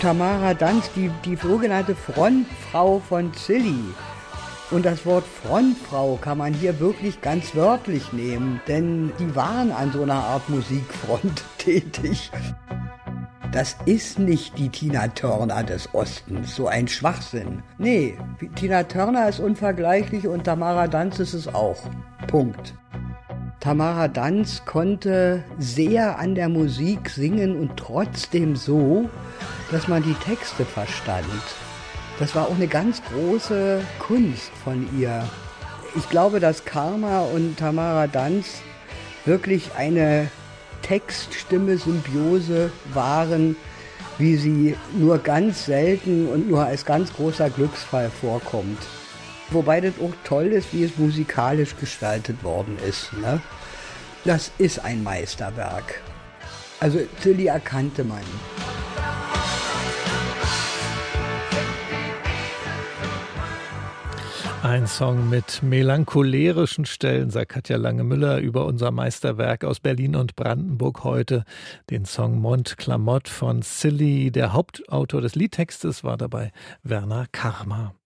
Tamara Danz, die sogenannte Frontfrau von Zilli. Und das Wort Frontfrau kann man hier wirklich ganz wörtlich nehmen, denn die waren an so einer Art Musikfront tätig. Das ist nicht die Tina Turner des Ostens, so ein Schwachsinn. Nee, Tina Turner ist unvergleichlich und Tamara Danz ist es auch. Punkt. Tamara Danz konnte sehr an der Musik singen und trotzdem so, dass man die Texte verstand. Das war auch eine ganz große Kunst von ihr. Ich glaube, dass Karma und Tamara Danz wirklich eine Text-Stimme-Symbiose waren, wie sie nur ganz selten und nur als ganz großer Glücksfall vorkommt. Wobei das auch toll ist, wie es musikalisch gestaltet worden ist. Ne? Das ist ein Meisterwerk. Also Zilli erkannte man. Ein Song mit melancholerischen Stellen, sagt Katja Lange-Müller über unser Meisterwerk aus Berlin und Brandenburg heute, den Song Mont Clamotte von Zilli. Der Hauptautor des Liedtextes war dabei Werner Karma.